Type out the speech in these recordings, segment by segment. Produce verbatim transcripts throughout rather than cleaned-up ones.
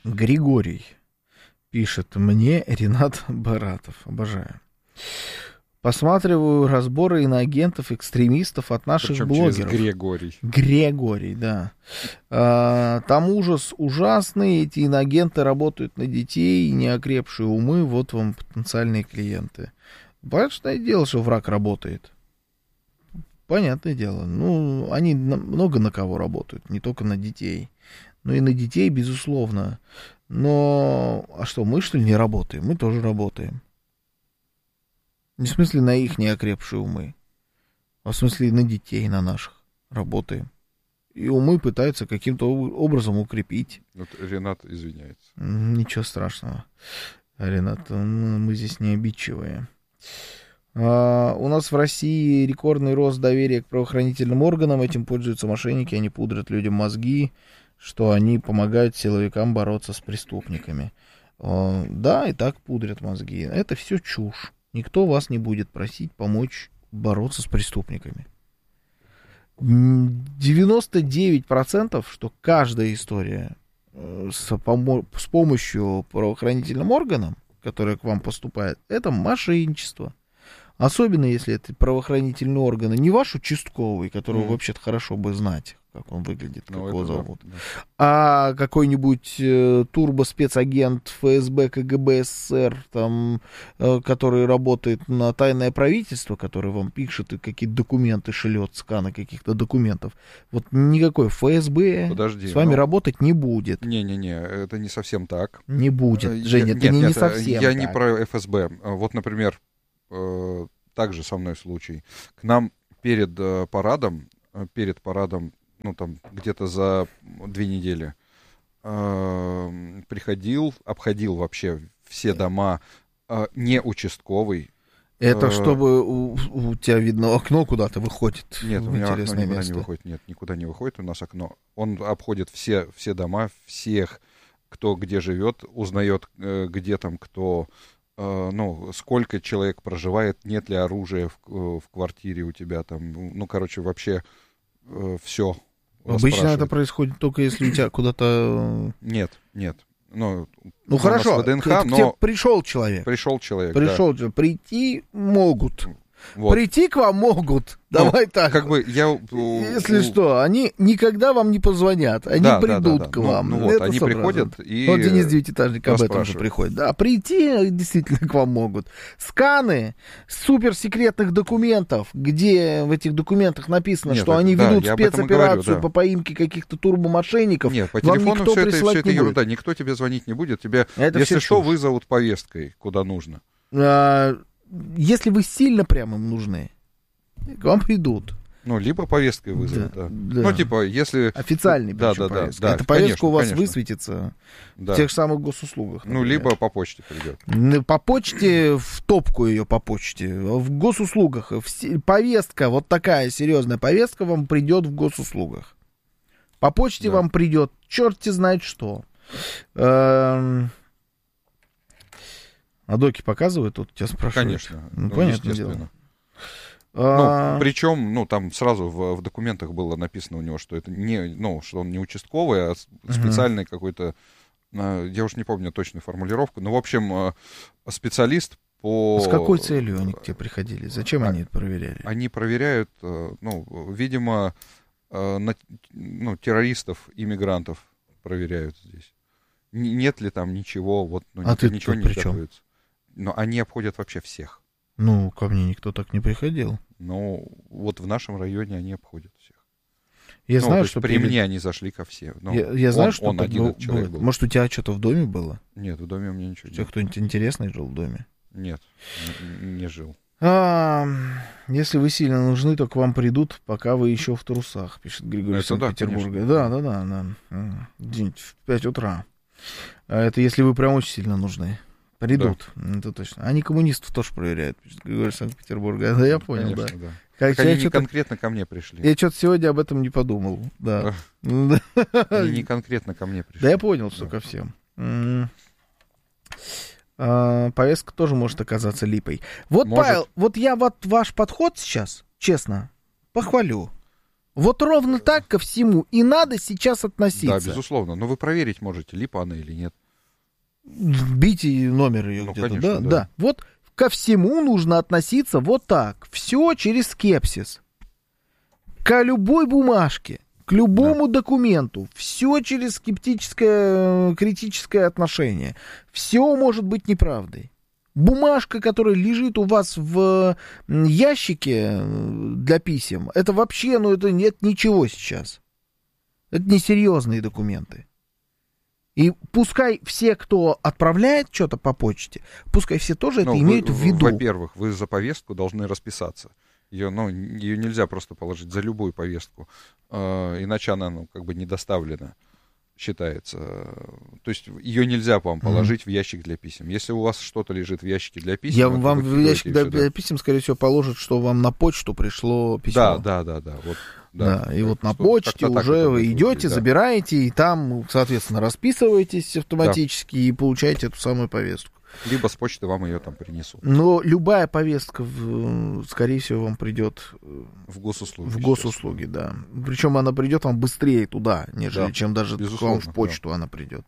Григорий пишет мне, Ренат Баратов, обожаю. Посматриваю разборы иноагентов, экстремистов от наших Причем блогеров. Через Григорий. Григорий, да. А, там ужас ужасный. Эти иноагенты работают на детей, неокрепшие умы. Вот вам потенциальные клиенты. Понятное дело, что враг работает. Понятное дело. Ну, они на, много на кого работают, не только на детей. Ну и на детей, безусловно. Но, а что, мы что ли не работаем? Мы тоже работаем. Не в смысле на их неокрепшие умы, а в смысле на детей, на наших работаем. И умы пытаются каким-то образом укрепить. Вот Ренат извиняется. Ничего страшного, Ренат, мы здесь не обидчивые. А, у нас в России рекордный рост доверия к правоохранительным органам. Этим пользуются мошенники, они пудрят людям мозги, что они помогают силовикам бороться с преступниками. А, да, и так пудрят мозги. Это все чушь. Никто вас не будет просить помочь бороться с преступниками. девяносто девять процентов, что каждая история с, помо- с помощью правоохранительным органам, которая к вам поступает, это мошенничество. Особенно, если это правоохранительные органы, не ваш участковый, которого mm. вообще-то хорошо бы знать, как он выглядит, как ну, его зовут, да, да. а какой-нибудь э, турбоспецагент ФСБ, КГБ СССР, там, э, который работает на тайное правительство, который вам пишет и какие-то документы шлет, сканы каких-то документов. Вот никакой ФСБ Подожди, с вами но... работать не будет. Не-не-не, это не совсем так. Не будет, я, Женя, это нет, не, нет, не совсем Я так. не про эф эс бэ. Вот, например, э, также со мной случай. К нам перед э, парадом, э, перед парадом, ну, там, где-то за две недели э, приходил, обходил вообще все дома, э, не участковый. Это э, чтобы у, у тебя, видно, окно куда-то выходит. Нет, у меня окно никуда место. не выходит. Нет, никуда не выходит у нас окно. Он обходит все, все дома, всех, кто где живет, узнает, э, где там кто... ну, сколько человек проживает, нет ли оружия в, в квартире у тебя там, ну, короче, вообще э, все. Обычно это происходит только если у тебя куда-то... Нет, нет. Ну, ну хорошо, вэ дэ эн ха, к, к но... тебе пришел человек. Пришел человек, Пришел, да. Прийти могут. Вот. Прийти к вам могут. Ну, Давай так. Как бы я... Если у... что, они никогда вам не позвонят. Они да, придут да, да, да. к вам. Ну, ну вот, они приходят и... Вот Денис Девятиэтажник об этом же приходит. Да, прийти действительно к вам могут. Сканы суперсекретных документов, где в этих документах написано, Нет, что они да, ведут спецоперацию говорю, да. по поимке каких-то турбомошенников. Нет, по телефону все это, все это ерунда. Никто тебе звонить не будет. Тебе, это если что, чушь. Вызовут повесткой, куда нужно. А, если вы сильно прям им нужны, к вам придут. Ну, либо повесткой вызовут, да. да. да. Ну, типа, если... Официальный, да, да, повестка. Да, Эта повестка конечно, у вас конечно. высветится да. в тех самых госуслугах. Например. Ну, либо по почте придет. По почте, в топку ее по почте. В госуслугах. Повестка, вот такая серьезная повестка вам придет в госуслугах. По почте да. вам придет черти знает что. А доки показывают, тут тебя спрашивают. Конечно, ну, ну, понятное дело. Ну, причем, ну, там сразу в, в документах было написано у него, что это не, ну, что он не участковый, а специальный uh-huh. какой-то, я уж не помню точную формулировку, но, в общем, специалист по... С какой целью они к тебе приходили? Зачем а, они это проверяли? Они проверяют, ну, видимо, на, ну, террористов, иммигрантов проверяют здесь. Нет ли там ничего, вот, ну, а ты ничего не готовится. Но они обходят вообще всех. Ну, ко мне никто так не приходил. Ну, вот в нашем районе они обходят всех. Я ну, знаю, что при перед... мне они зашли ко всем. Ну, я я он, знаю, что он один был, человек был. Может, у тебя что-то в доме было? Нет, в доме у меня ничего нет. У тебя кто-нибудь интересный жил в доме? Нет, не, не жил. А, если вы сильно нужны, то к вам придут, пока вы еще в трусах, пишет Григорий из Санкт-Петербурга. Да, да, да, да. День в пять утра. Это если вы прям очень сильно нужны. Придут, да. Это точно. Они коммунистов тоже проверяют, пишет Григорий из Санкт-Петербурга. Да, я понял, Конечно, да. да. Как, они не конкретно ко мне пришли. Я что-то сегодня об этом не подумал. Да. Они не конкретно ко мне пришли. Да, я понял, что ко всем. А, повестка тоже может оказаться липой. Вот, может... Павел, вот я вот ваш подход сейчас, честно, похвалю. Вот ровно так ко всему и надо сейчас относиться. Да, безусловно. Но вы проверить можете, липа она или нет. Вбейте номер ее Ну, где-то, конечно, да? да. Да. Вот ко всему нужно относиться вот так. Все через скепсис. К любой бумажке, к любому да. документу, все через скептическое, критическое отношение. Все может быть неправдой. Бумажка, которая лежит у вас в ящике для писем, это вообще, ну, это нет ничего сейчас. Это несерьезные документы. И пускай все, кто отправляет что-то по почте, пускай все тоже это ну, имеют вы, в виду. Во-первых, вы за повестку должны расписаться. Ее, ну, ее нельзя просто положить за любую повестку, э, иначе она, ну, как бы не доставлена, считается. То есть ее нельзя вам положить mm-hmm. в ящик для писем. Если у вас что-то лежит в ящике для писем... Я вам в ящик для, для писем, скорее всего, положат, что вам на почту пришло письмо. Да, да, да, да. Вот, да, да и вот на почте уже вы идете, да. забираете, и там, соответственно, расписываетесь автоматически да. и получаете эту самую повестку. Либо с почты вам ее там принесут. Но любая повестка, скорее всего, вам придет в госуслуги. В госуслуги, да. Причем она придет вам быстрее туда, нежели да, чем даже к вам в почту да. она придет.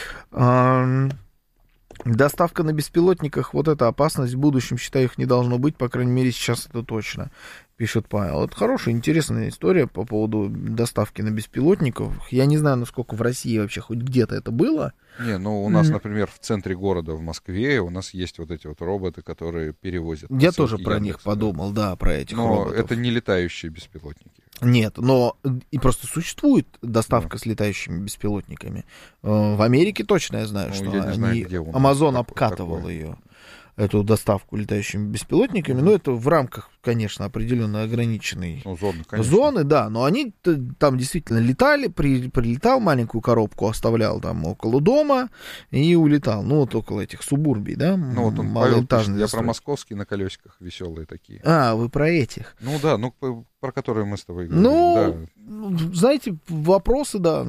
А, доставка на беспилотниках, вот эта опасность в будущем, считаю, их не должно быть, по крайней мере, сейчас это точно, пишет Павел. Это хорошая, интересная история по поводу доставки на беспилотников. Я не знаю, насколько в России вообще хоть где-то это было. Не, ну у нас, mm-hmm. например, в центре города, в Москве, у нас есть вот эти вот роботы, которые перевозят. Я тоже про Яндекс, них подумал, да, про этих но роботов. Но это не летающие беспилотники. Нет, но и просто существует доставка yeah. с летающими беспилотниками. В Америке точно я знаю, ну, что я они... знаю, Amazon обкатывал такое. ее. Эту доставку летающими беспилотниками. Mm-hmm. Ну, это в рамках, конечно, определенно ограниченной ну, зоны, конечно. зоны, да. Но они там действительно летали, при, прилетал, маленькую коробку оставлял там около дома и улетал. Ну, вот около этих субурбий, да, ну, вот он, малоэтажные. Я про московские на колесиках веселые такие. А, вы про этих. Ну, да, ну, про которые мы с тобой говорим. Ну, да. знаете, вопросы, да,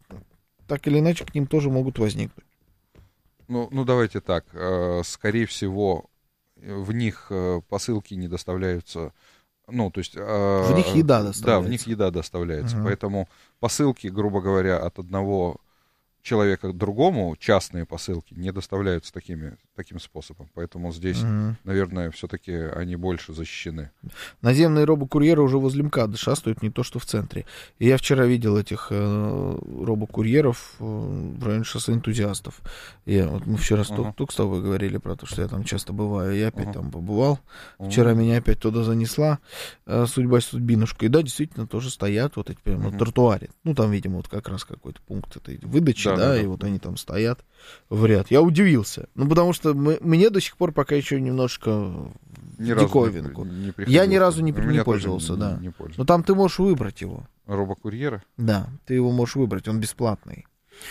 так или иначе к ним тоже могут возникнуть. Ну, ну, давайте так. Скорее всего, в них посылки не доставляются. Ну, то есть... В них еда доставляется. Да, в них еда доставляется. Uh-huh. Поэтому посылки, грубо говоря, от одного человека к другому, частные посылки, не доставляются такими, таким способом. Поэтому здесь, uh-huh. наверное, все-таки они больше защищены. Наземные робокурьеры уже возле МКАДа шастают, не то что в центре. И я вчера видел этих э, робокурьеров э, в районе шоссе Энтузиастов. Я, вот мы вчера uh-huh. только, только с тобой говорили про то, что я там часто бываю. Я опять uh-huh. там побывал. Uh-huh. Вчера меня опять туда занесла э, судьба судьбинушка. И да, действительно, тоже стоят вот эти прямо uh-huh. на тротуаре. Ну, там, видимо, вот как раз какой-то пункт этой выдачи. Да, да, да, и да, вот да. они там стоят в ряд. Я удивился. Ну, потому что мы, мне до сих пор пока еще немножко ни диковинку. Не, не я ни разу не, не пользовался, да. Не, не Но там ты можешь выбрать его. Робокурьера? Да, ты его можешь выбрать, он бесплатный.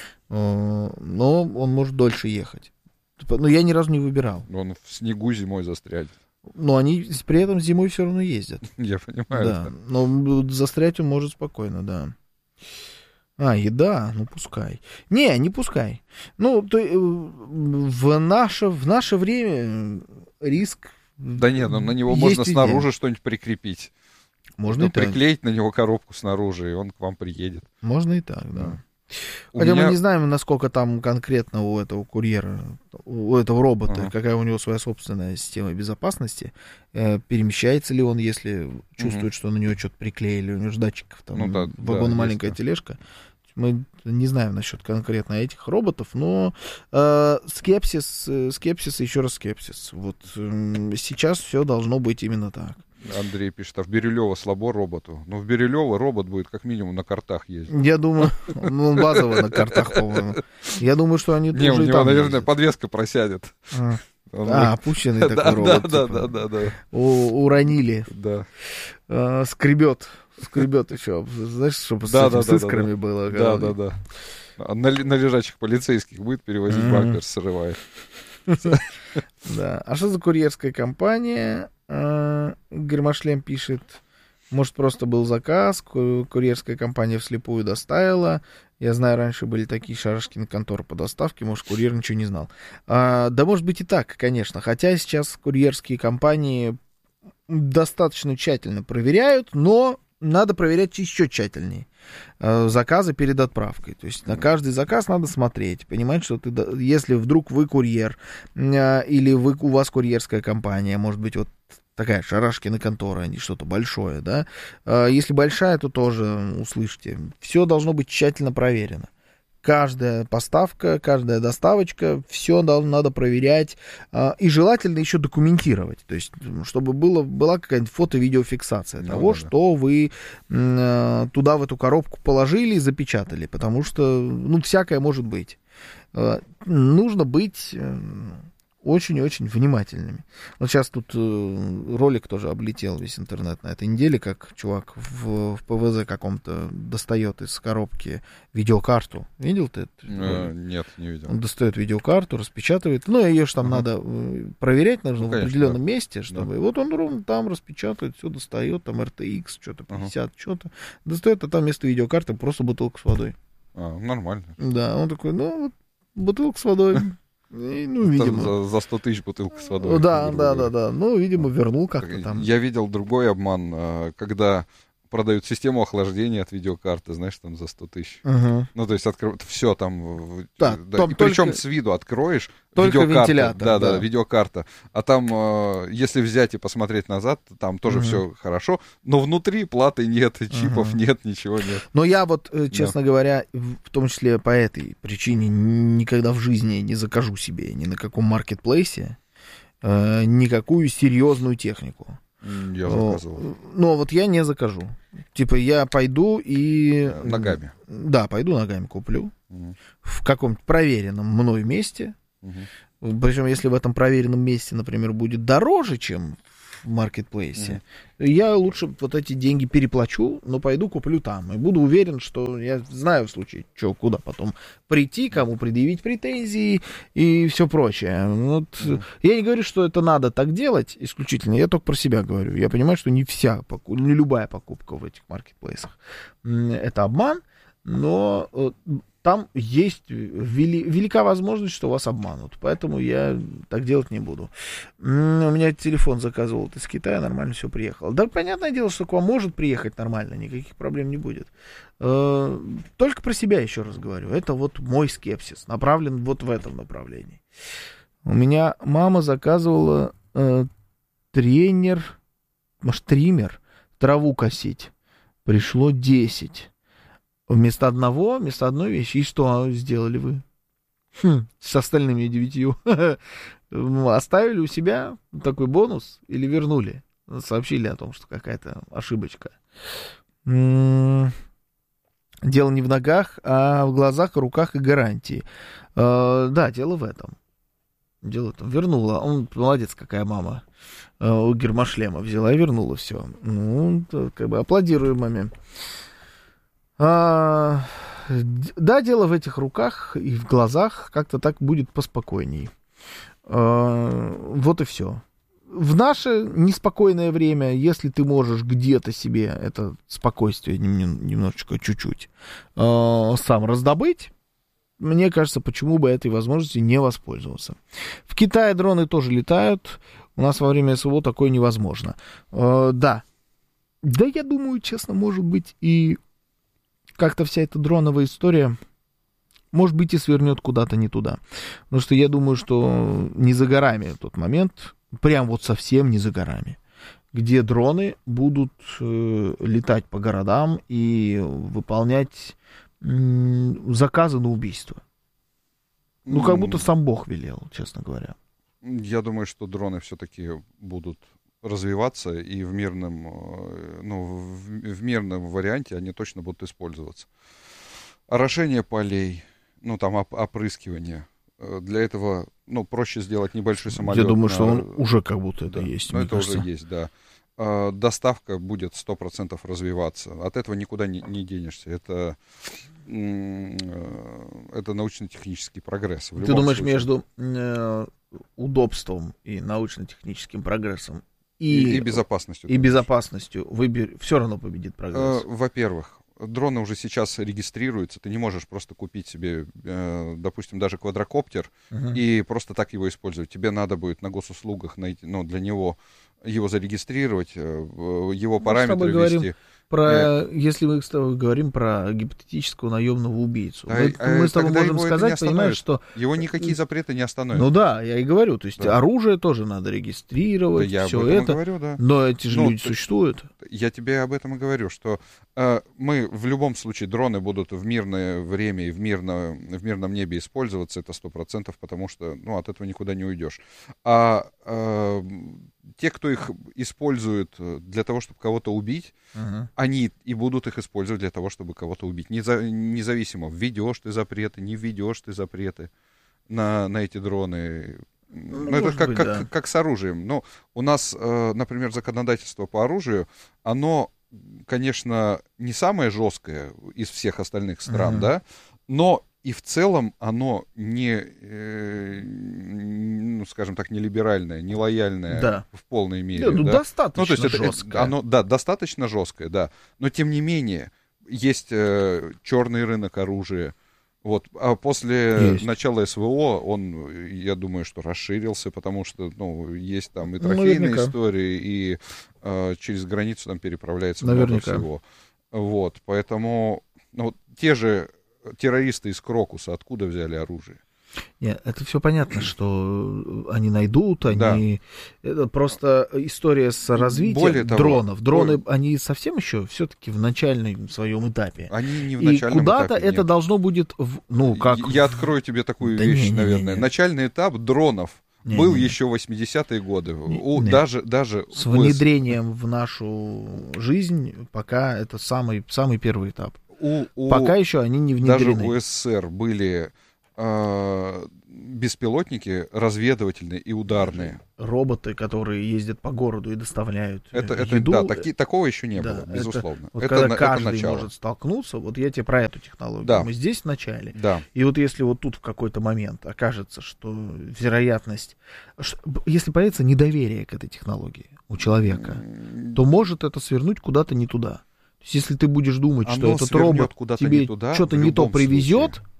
Но он может дольше ехать. Но я ни разу не выбирал. Он в снегу зимой застрянет. Но они при этом зимой все равно ездят. Я понимаю. Да, но застрять он может спокойно, да. А, еда, ну пускай. Не, не пускай. Ну, то, в, наше, в наше время риск... Да нет, ну, на него можно снаружи что-нибудь прикрепить. Можно и так. Приклеить на него коробку снаружи, и он к вам приедет. Можно и так, да. да. Хотя меня... мы не знаем, насколько там конкретно у этого курьера, у этого робота, uh-huh. какая у него своя собственная система безопасности, э, перемещается ли он, если чувствует, uh-huh. что на него что-то приклеили, у него же датчиков, там, ну, да, вагон да, маленькая есть, тележка. Мы не знаем насчет конкретно этих роботов, но э, скепсис, скепсис и еще раз скепсис. Вот э, сейчас все должно быть именно так. Андрей пишет, а в Бирюлево слабо роботу. Ну, в Бирюлево робот будет как минимум на картах ездить. Я думаю, ну, базово на картах, по-моему. Я думаю, что они тоже и там Не, у него, наверное, подвеска просядет. А, опущенный такой робот. Да, да, да, да. Уронили. Да. Скребет. Скребет еще. Знаешь, чтобы с искрами было. Да, да, да. На лежачих полицейских будет перевозить бампер, срывает. Да. А что за курьерская компания? Гермошлем пишет, может, просто был заказ, курьерская компания вслепую доставила. Я знаю, раньше были такие Шарашкины конторы по доставке, может, курьер ничего не знал. А, да, может быть и так, конечно. Хотя сейчас курьерские компании достаточно тщательно проверяют, но надо проверять еще тщательнее э, заказы перед отправкой. То есть на каждый заказ надо смотреть, понимать, что ты, если вдруг вы курьер э, или вы, у вас курьерская компания, может быть, вот такая шарашкина контора, а не что-то большое, да. Э, если большая, то тоже услышьте. Все должно быть тщательно проверено. Каждая поставка, каждая доставочка, все надо проверять э, и желательно еще документировать, то есть чтобы было, была какая-нибудь фото-видеофиксация ну, того, да, что да. вы э, туда в эту коробку положили и запечатали, потому что, ну, всякое может быть. Э, нужно быть... Э, очень-очень внимательными. Вот сейчас тут э, ролик тоже облетел весь интернет на этой неделе, как чувак в, в ПВЗ каком-то достает из коробки видеокарту. Видел ты это? Э, нет, не видел. Он достает видеокарту, распечатывает. Ну, ее же там uh-huh. надо проверять, нужно ну, в определенном да. месте, чтобы... Да. И вот он ровно там распечатывает, все достает, там эр тэ икс, что-то пятьдесят, uh-huh. что-то. Достает, а там вместо видеокарты просто бутылка с водой. А, нормально. Да, он такой, ну, вот бутылка с водой... И, ну, видимо. За, за сто тысяч бутылка с водой. Да, да, да, да. Ну, видимо, вернул как-то там. Я видел другой обман, когда продают систему охлаждения от видеокарты, знаешь, там за сто тысяч. Uh-huh. Ну, то есть откро... все там... Да, да. Там и только... причем с виду откроешь. Только видеокарта, вентилятор. Да, да, да, видеокарта. А там, если взять и посмотреть назад, там тоже uh-huh. все хорошо, но внутри платы нет, чипов uh-huh. нет, ничего нет. Но я вот, честно да. говоря, в том числе по этой причине никогда в жизни не закажу себе ни на каком маркетплейсе э, никакую серьезную технику. Я заказывал. Но вот я не закажу. Типа я пойду и... Ногами. Да, пойду ногами куплю. Угу. В каком-то проверенном мной месте. Угу. Причем, если в этом проверенном месте, например, будет дороже, чем в маркетплейсе, угу. я лучше вот эти деньги переплачу, но пойду куплю там. И буду уверен, что я знаю в случае, что, куда потом прийти, кому предъявить претензии и все прочее. Вот. Mm. Я не говорю, что это надо так делать исключительно, я только про себя говорю. Я понимаю, что не вся, не любая покупка в этих маркетплейсах это обман, но там есть вели, велика возможность, что вас обманут. Поэтому я так делать не буду. У меня телефон заказывал из Китая, нормально все приехало. Да, понятное дело, что к вам может приехать нормально, никаких проблем не будет. Только про себя еще раз говорю. Это вот мой скепсис, направлен вот в этом направлении. У меня мама заказывала э, тренер, может, триммер, траву косить. Пришло десять. Вместо одного, вместо одной вещи. И что сделали вы? Хм, с остальными девятью. Оставили у себя такой бонус или вернули? Сообщили о том, что какая-то ошибочка. М-м- дело не в ногах, а в глазах, руках и гарантии. Э- да, дело в этом. Дело там. Вернула. Он, молодец, какая мама. Э- у Гермошлема взяла и вернула все. Ну, как бы аплодирую маме. А, да, дело в этих руках и в глазах, как-то так будет поспокойней. А, вот и все. В наше неспокойное время, если ты можешь где-то себе это спокойствие немножечко, чуть-чуть а, сам раздобыть, мне кажется, почему бы этой возможностью не воспользоваться. В Китае дроны тоже летают, у нас во время СВО такое невозможно. А, да. Да, я думаю, честно, может быть, и как-то вся эта дроновая история, может быть, и свернет куда-то не туда. Потому что я думаю, что не за горами тот момент, прям вот совсем не за горами, где дроны будут э, летать по городам и выполнять э, заказы на убийство. Ну, как будто сам Бог велел, честно говоря. Я думаю, что дроны все-таки будут развиваться, и в мирном, ну, в, в мирном варианте они точно будут использоваться. Орошение полей, ну, там, оп- опрыскивание. Для этого, ну, проще сделать небольшой самолет. Я думаю, на... что он уже как будто это да, есть. Ну, это кажется. уже есть, да. А, доставка будет сто процентов развиваться. От этого никуда не, не денешься. Это, это научно-технический прогресс. Ты думаешь, случае. между э, удобством и научно-техническим прогрессом И, и, и безопасностью. И безопасностью выбер... все равно победит прогресс. Во-первых, дроны уже сейчас регистрируются. Ты не можешь просто купить себе, допустим, даже квадрокоптер uh-huh. и просто так его использовать. Тебе надо будет на госуслугах найти, ну, для него его зарегистрировать, его Мы параметры ввести. Про, э, если мы с тобой говорим про гипотетического наемного убийцу, да, мы, а, мы с тобой можем сказать, понимаешь, что... Его никакие запреты не остановят. Ну да, я и говорю, то есть да. оружие тоже надо регистрировать, да, я все об этом это, и говорю, да. но эти же ну, люди ты, существуют. Я тебе об этом и говорю, что э, мы в любом случае, дроны будут в мирное время и в, мирно, в мирном небе использоваться, это сто процентов, потому что ну, от этого никуда не уйдешь. А э, те, кто их использует для того, чтобы кого-то убить, uh-huh. они и будут их использовать для того, чтобы кого-то убить. Неза- независимо, введешь ты запреты, не введешь ты запреты на, на эти дроны. Ну, это как, быть, как, да. как с оружием. Ну, у нас, э, например, законодательство по оружию, оно, конечно, не самое жесткое из всех остальных стран, uh-huh. да, но и в целом оно не, э, ну, скажем так, не либеральное, не лояльное да. в полной мере. Да, ну, да? достаточно ну, то есть это, жесткое. Это, оно, да, достаточно жесткое, да. Но, тем не менее, есть э, черный рынок оружия. Вот. А после есть. начала СВО он, я думаю, что расширился, потому что ну, есть там и трофейные Наверняка. истории, и э, через границу там переправляется Наверняка. много всего. Вот. Поэтому ну, те же террористы из Крокуса откуда взяли оружие? Нет, это все понятно, что они найдут, они... Да. Это просто история с развитием того, дронов. Дроны, более... они совсем еще все-таки в начальном своем этапе. Они не в И начальном куда-то этапе, это нет. должно будет... В... Ну, как... Я открою тебе такую да вещь, не, не, наверное. не, не. Начальный этап дронов не, был не, не. еще в восьмидесятые годы. Не, У, не. Даже, даже С внедрением в нашу жизнь пока это самый, самый первый этап. У, у, пока еще они не внедрены. Даже у СССР были э, беспилотники разведывательные и ударные. Роботы, которые ездят по городу и доставляют это, это, еду. Да, таки, такого еще не да, было, безусловно. Это, вот это, когда это каждый начало. может столкнуться, вот я тебе про эту технологию. Да. Мы здесь в начале. Да. И вот если вот тут в какой-то момент окажется, что вероятность... Что, если появится недоверие к этой технологии у человека, mm-hmm. то может это свернуть куда-то не туда. То есть если ты будешь думать, Оно что этот робот тебе туда, что-то не то привезет, случае.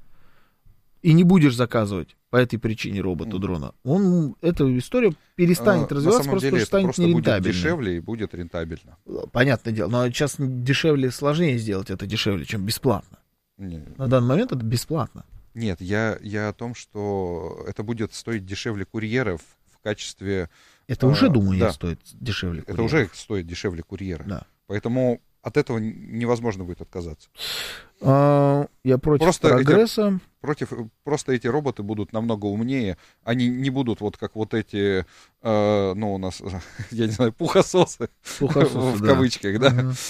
И не будешь заказывать по этой причине робота-дрона, он, эта история перестанет а, развиваться, просто деле, станет просто нерентабельной. Будет дешевле и будет рентабельно. Понятное дело, но сейчас дешевле, сложнее сделать это дешевле, чем бесплатно. Не. На данный момент это бесплатно. Нет, я, я о том, что это будет стоить дешевле курьеров в качестве... Это а, уже, думаю, да. я, стоит дешевле Это курьеров. уже стоит дешевле курьера. Да. Поэтому от этого невозможно будет отказаться. А, я против просто прогресса. Эти, против, просто эти роботы будут намного умнее. Они не будут вот как вот эти, э, ну, у нас, я не знаю, пухососы, пухососы в да. кавычках, да, uh-huh.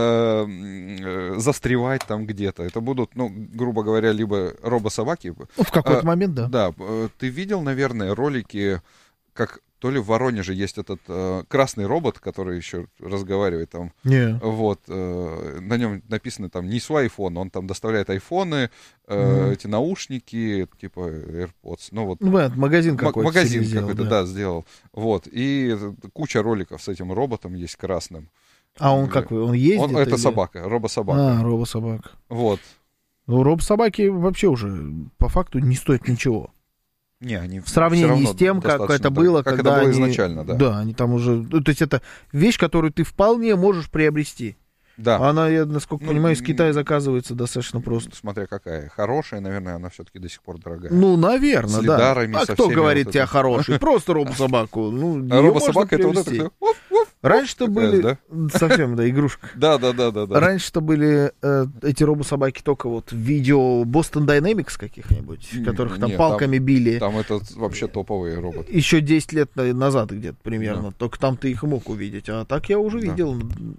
э, э, застревать там где-то. Это будут, ну, грубо говоря, либо робособаки. Ну, в какой-то а, момент, да. Да. Ты видел, наверное, ролики, как... То ли в Воронеже есть этот э, красный робот, который еще разговаривает там. Не. Вот, э, на нем написано там не свой iPhone, он там доставляет айфоны, э, mm. эти наушники, типа AirPods. Ну, вот, ну, магазин какой-то. Магазин сделал, какой-то, да. да, сделал. Вот, и куча роликов с этим роботом есть красным. А он как, он ездит? Он, это или... собака, робособака. А, робособака. Вот. Ну, робособаки вообще уже по факту не стоят ничего. Не, они в сравнении с тем, как это было, как когда это было они... изначально, да. Да, они там уже... То есть это вещь, которую ты вполне можешь приобрести. Да. Она, я, насколько ну, понимаю, из Китая заказывается достаточно просто. Смотря какая. Хорошая, наверное, она все-таки до сих пор дорогая. Ну, наверное, с лидарами, да. А со кто говорит вот тебя это... хороший? Просто робособаку. Ну, а робособака это вот это... Раньше-то были... Да? Совсем, да, игрушка. Да, да, да, да. Раньше-то были э, эти робособаки только вот в видео Boston Dynamics каких-нибудь, которых там Нет, палками там, били. Там это вообще топовые роботы. Еще десять лет назад где-то примерно. Да. Только там ты их мог увидеть. А так я уже да. видел,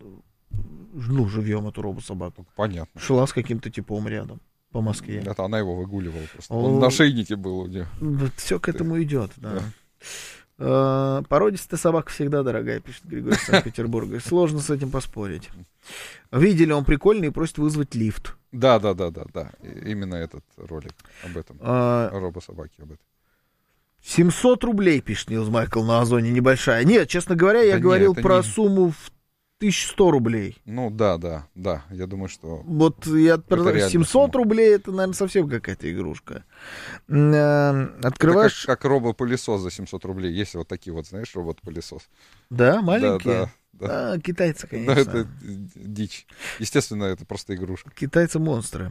ну, живьем эту робособаку. Понятно. Шла с каким-то типом рядом по Москве. Это она его выгуливала просто. О... Он на шейнике был у нее. Все к этому идет, да. да. Породистая собака всегда дорогая, пишет Григорий из Санкт-Петербурга. Сложно с этим поспорить. Видели, он прикольный и просит вызвать лифт. Да, да, да, да, да. Именно этот ролик об этом. А... Робособаки об этом. семьсот рублей, пишет Нилс Майкл на Озоне, небольшая. Нет, честно говоря, я да говорил нет, про не... сумму в тысяча сто рублей. Ну, да, да, да. Я думаю, что... Вот я семьсот сумма. рублей, это, наверное, совсем какая-то игрушка. Открываешь... Это как, как робопылесос за семьсот рублей. Есть вот такие вот, знаешь, робот-пылесос. Да, маленькие? Да, да. Да. А, китайцы, конечно. Да, это дичь. Естественно, это просто игрушка. Китайцы монстры.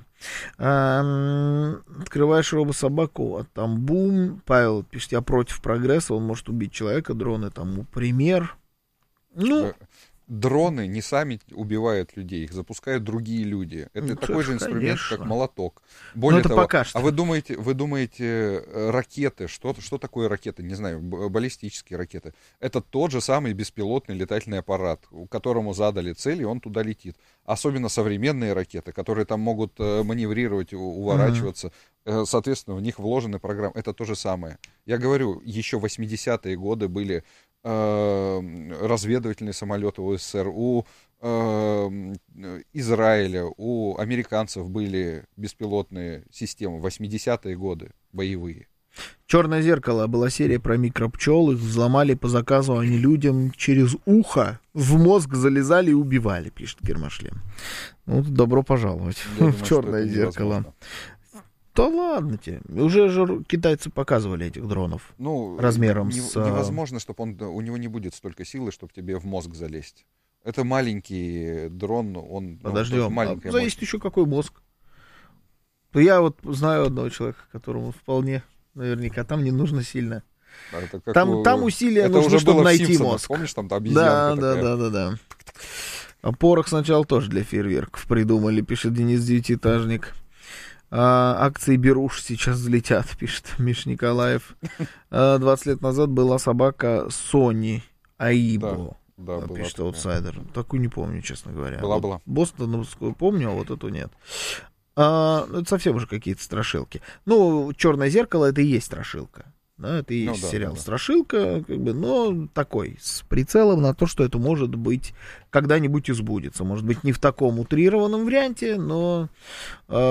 А, открываешь робособаку, а там бум. Павел пишет, я против прогресса, он может убить человека, дроны тому пример. Ну... Дроны не сами убивают людей, их запускают другие люди. Это ну, такой же инструмент, конечно. Как молоток. Более это того, пока что. А вы думаете, вы думаете, ракеты, что, что такое ракеты? Не знаю, баллистические ракеты. Это тот же самый беспилотный летательный аппарат, которому задали цель, и он туда летит. Особенно современные ракеты, которые там могут маневрировать, уворачиваться. Mm-hmm. Соответственно, в них вложены программы. Это то же самое. Я говорю, еще восьмидесятые годы были разведывательные самолеты у СССР, у э, Израиля, у американцев были беспилотные системы, восьмидесятые годы, боевые. «Черное зеркало» была серия про микропчел, их взломали по заказу, они людям через ухо в мозг залезали и убивали, пишет Гермошлем. Ну, добро пожаловать думаю, в «Черное зеркало». Невозможно. Да ладно тебе. Уже же китайцы показывали этих дронов ну, размером не, с... Невозможно, чтобы он, у него не будет столько силы, чтобы тебе в мозг залезть. Это маленький дрон, он... Подождем, ну, маленькая а зависит еще какой мозг. Я вот знаю одного человека, которому вполне наверняка там не нужно сильно. Это там, у... там усилия это нужны, уже чтобы найти Симпсонах. мозг. Помнишь, там обезьянка да, такая? да, да, да, да. А порох сначала тоже для фейерверков придумали, пишет Денис Девятиэтажник. А, акции Беруш сейчас взлетят, пишет Миш Николаев. А, двадцать лет назад была собака Сони Аибо, да, да, пишет была аутсайдер. Такую не помню, честно говоря. Была, вот была. Бостоновскую помню, а вот эту нет. А, это совсем уже какие-то страшилки. Ну, «Черное зеркало» — это и есть страшилка. Да, это и есть ну, да, сериал да, да. «Страшилка», как бы, но такой, с прицелом на то, что это может быть когда-нибудь и сбудется. Может быть, не в таком утрированном варианте, но...